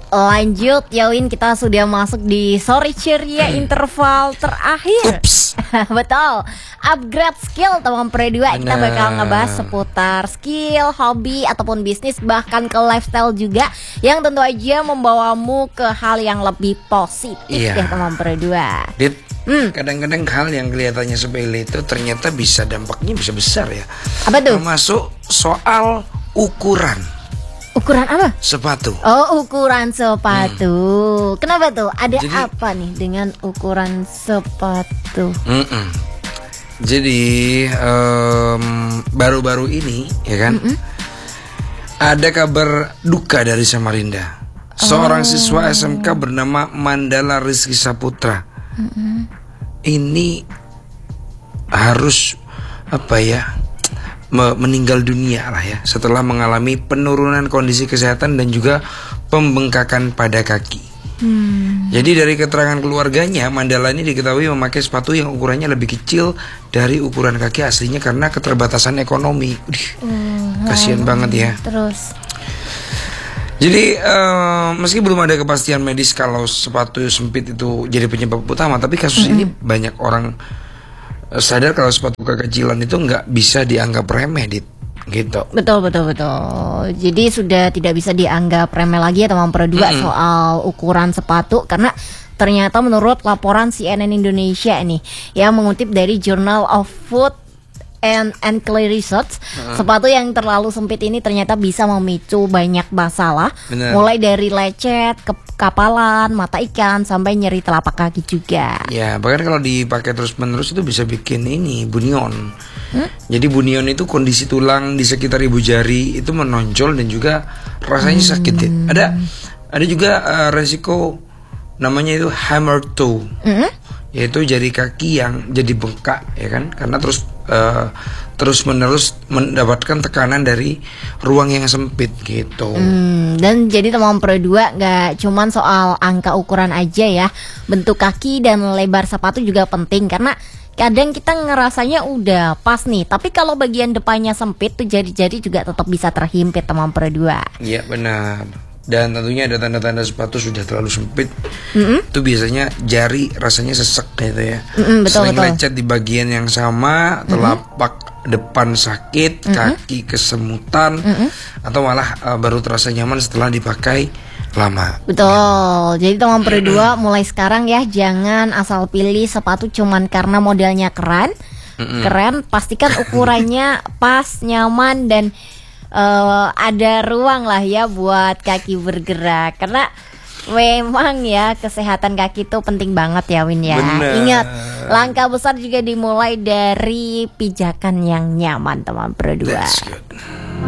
Lanjut ya Win, kita sudah masuk di sore ceria interval terakhir. Betul, upgrade skill teman Pro 2. Kita bakal ngebahas seputar skill, hobi, ataupun bisnis, bahkan ke lifestyle juga, yang tentu aja membawamu ke hal yang lebih positif ya teman Pro 2. Kadang-kadang hal yang kelihatannya sepele itu ternyata dampaknya bisa besar ya. Apa tuh? Termasuk soal ukuran. Ukuran apa? Sepatu. Oh, ukuran sepatu. Kenapa tuh? Ada apa nih dengan ukuran sepatu? Jadi baru-baru ini ya kan, ada kabar duka dari Samarinda. Seorang siswa SMK bernama Mandala Rizky Saputra. Ini harus meninggal dunia lah ya, setelah mengalami penurunan kondisi kesehatan dan juga pembengkakan pada kaki. Jadi dari keterangan keluarganya, Mandala ini diketahui memakai sepatu yang ukurannya lebih kecil dari ukuran kaki aslinya karena keterbatasan ekonomi. Kasian banget ya. Terus jadi meski belum ada kepastian medis kalau sepatu sempit itu jadi penyebab utama, tapi kasus ini banyak orang sadar kalau sepatu kekecilan itu nggak bisa dianggap remeh, gitu. Betul. Jadi sudah tidak bisa dianggap remeh lagi ya teman Pro 2 soal ukuran sepatu, karena ternyata menurut laporan CNN Indonesia nih yang mengutip dari Journal of Food and Clinical Research, sepatu yang terlalu sempit ini ternyata bisa memicu banyak masalah. Mulai dari lecet, kapalan, mata ikan, sampai nyeri telapak kaki juga. Ya, bahkan kalau dipakai terus-menerus itu bisa bikin bunion. Jadi bunion itu kondisi tulang di sekitar ibu jari itu menonjol dan juga rasanya sakit ya. Ada juga resiko namanya itu hammer toe. Yaitu jari kaki yang jadi bengkak ya kan, karena terus menerus mendapatkan tekanan dari ruang yang sempit gitu. Dan jadi teman Pro 2 gak cuman soal angka ukuran aja ya, bentuk kaki dan lebar sepatu juga penting, karena kadang kita ngerasanya udah pas nih, tapi kalau bagian depannya sempit tuh jari-jari juga tetap bisa terhimpit teman Pro 2. Iya benar. Dan tentunya ada tanda-tanda sepatu sudah terlalu sempit. Itu biasanya jari rasanya sesek gitu ya. Sering lecet di bagian yang sama, telapak depan sakit, kaki kesemutan, atau malah baru terasa nyaman setelah dipakai lama. Betul. Jadi teman Pro 2 mulai sekarang ya, jangan asal pilih sepatu cuman karena modelnya keren. Pastikan ukurannya pas, nyaman, dan ada ruang lah ya buat kaki bergerak, karena memang ya kesehatan kaki itu penting banget ya Win ya. Ingat, langkah besar juga dimulai dari pijakan yang nyaman teman Pro 2.